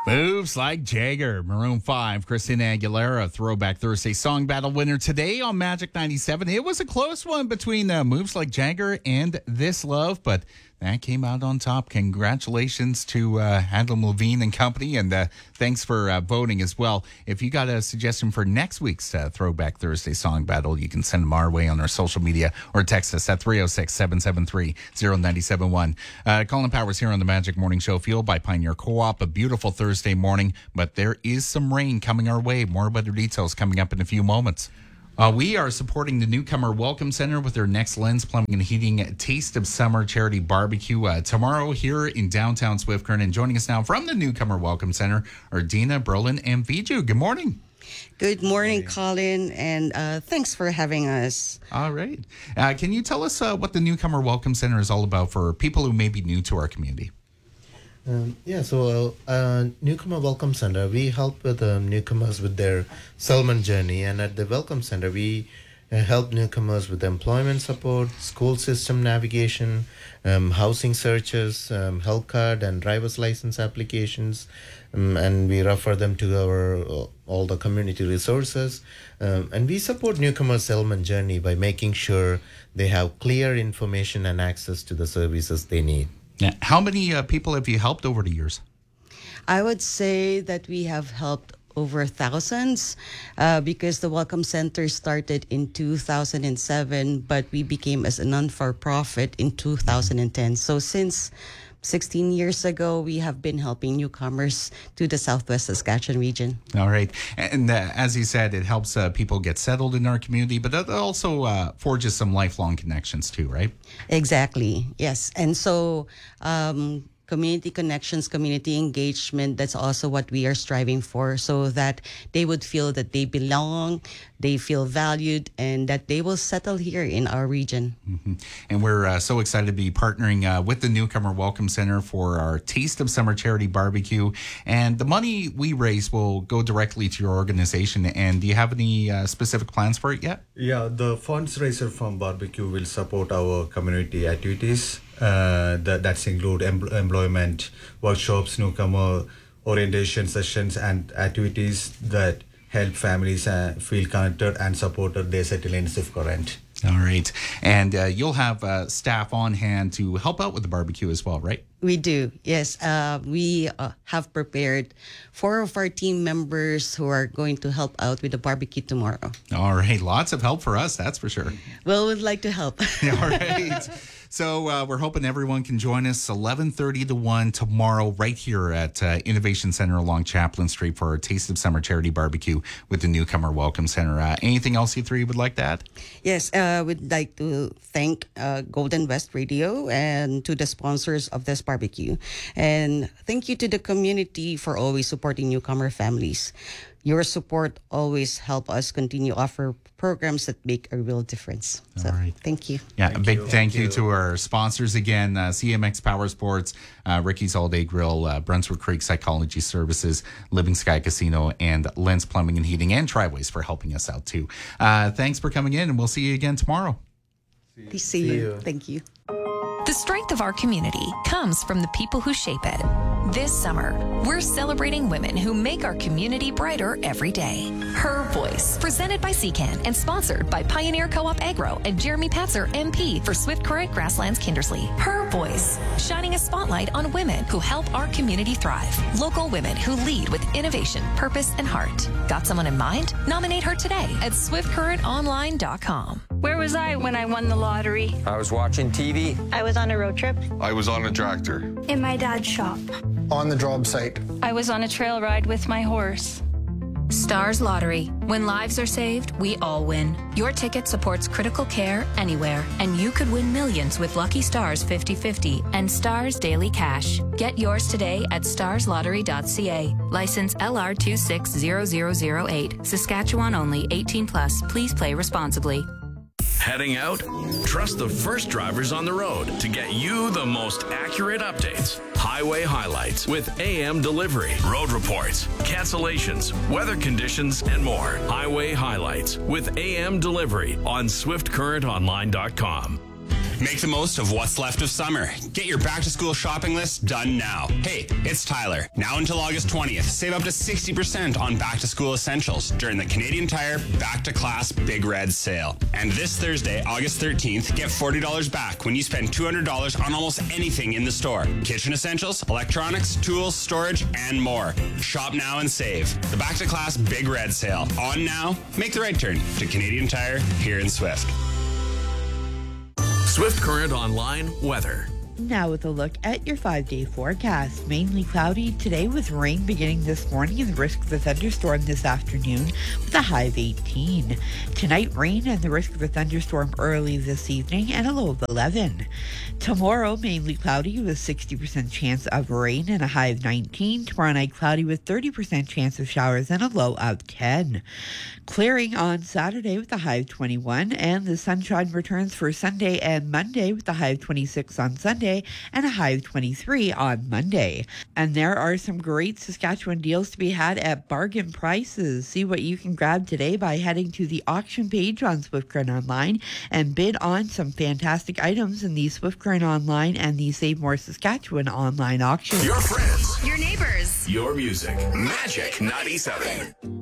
Moves Like Jagger, Maroon 5, Christina Aguilera, Throwback Thursday Song Battle winner today on Magic 97. It was a close one between Moves Like Jagger and This Love, but that came out on top. Congratulations to Adam Levine and company, and thanks for voting as well. If you got a suggestion for next week's Throwback Thursday Song Battle, you can send them our way on our social media or text us at 306-773-0971. Colin Powers here on the Magic Morning Show, fueled by Pioneer Co-op. A beautiful Thursday morning, but there is some rain coming our way. More weather details coming up in a few moments. We are supporting the Newcomer Welcome Center with their Next Lens Plumbing and Heating Taste of Summer Charity Barbecue tomorrow here in downtown Swift Current. And joining us now from the Newcomer Welcome Center are Dina, Brolin, and Viju. Good morning. Good morning, Colin, and thanks for having us. All right. Can you tell us what the Newcomer Welcome Center is all about for people who may be new to our community? Newcomer Welcome Center, we help with newcomers with their settlement journey, and at the Welcome Center, we help newcomers with employment support, school system navigation, housing searches, health card and driver's license applications, and we refer them to all the community resources, and we support newcomers' settlement journey by making sure they have clear information and access to the services they need. Yeah. How many people have you helped over the years? I would say that we have helped over thousands because the Welcome Center started in 2007, but we became as a non-for-profit in 2010. So since 16 years ago, we have been helping newcomers to the Southwest Saskatchewan region. All right. And as you said, it helps people get settled in our community, but it also forges some lifelong connections too, right? Exactly. Yes. And so community connections, community engagement, that's also what we are striving for, so that they would feel that they belong, they feel valued, and that they will settle here in our region. Mm-hmm. And we're so excited to be partnering with the Newcomer Welcome Center for our Taste of Summer Charity Barbecue. And the money we raise will go directly to your organization. And do you have any specific plans for it yet? Yeah, the funds raiser from barbecue will support our community activities. That's include employment workshops, newcomer orientation sessions, and activities that help families feel connected and supported they settle in Swift Current. All right. And you'll have staff on hand to help out with the barbecue as well, right? We do, yes. We have prepared 4 of our team members who are going to help out with the barbecue tomorrow. All right. Lots of help for us, that's for sure. Well, we'd like to help. All right. So we're hoping everyone can join us 11:30 to 1 tomorrow right here at Innovation Center along Chaplin Street for our Taste of Summer Charity Barbecue with the Newcomer Welcome Center. Anything else you three would like to add? Yes, we'd like to thank Golden West Radio and to the sponsors of this barbecue. And thank you to the community for always supporting newcomer families. Your support always help us continue offer programs that make a real difference. So, all right. Thank you. Yeah, a big thank you to our sponsors again, CMX Power Sports, Ricky's All Day Grill, Brunswick Creek Psychology Services, Living Sky Casino, and Lens Plumbing and Heating, and Triways for helping us out too. Thanks for coming in, and we'll see you again tomorrow. See you. Thank you. The strength of our community comes from the people who shape it. This summer, we're celebrating women who make our community brighter every day. Her Voice, presented by CCAN and sponsored by Pioneer Co-op Agro and Jeremy Patzer, MP for Swift Current Grasslands Kindersley. Her Voice, shining a spotlight on women who help our community thrive. Local women who lead with innovation, purpose, and heart. Got someone in mind? Nominate her today at swiftcurrentonline.com. Where was I when I won the lottery? I was watching TV. I was on a road trip. I was on a tractor. In my dad's shop. On the job site. I was on a trail ride with my horse. Stars Lottery. When lives are saved, we all win. Your ticket supports critical care anywhere, and you could win millions with Lucky Stars 50/50 and Stars Daily Cash. Get yours today at starslottery.ca. License LR 260008. Saskatchewan only. 18+. Please play responsibly. Heading out? Trust the first drivers on the road to get you the most accurate updates. Highway highlights with AM delivery, road reports, cancellations, weather conditions, and more. Highway highlights with AM delivery on SwiftCurrentOnline.com. Make the most of what's left of summer. Get your back-to-school shopping list done now. Hey, it's Tyler. Now until August 20th, save up to 60% on back-to-school essentials during the Canadian Tire Back to Class Big Red Sale. And this Thursday, August 13th, get $40 back when you spend $200 on almost anything in the store. Kitchen essentials, electronics, tools, storage, and more. Shop now and save. The Back to Class Big Red Sale. On now. Make the right turn to Canadian Tire here in Swift. Swift Current Online weather. Now with a look at your 5-day forecast. Mainly cloudy today with rain beginning this morning and the risk of a thunderstorm this afternoon with a high of 18. Tonight, rain and the risk of a thunderstorm early this evening and a low of 11. Tomorrow, mainly cloudy with 60% chance of rain and a high of 19. Tomorrow night, cloudy with 30% chance of showers and a low of 10. Clearing on Saturday with a high of 21, and the sunshine returns for Sunday and Monday with a high of 26 on Sunday and a high of 23 on Monday. And there are some great Saskatchewan deals to be had at bargain prices. See what you can grab today by heading to the auction page on Swift Current Online and bid on some fantastic items in the Swift Current Online and the Save More Saskatchewan online auction. Your friends. Your neighbors. Your music. Magic 97.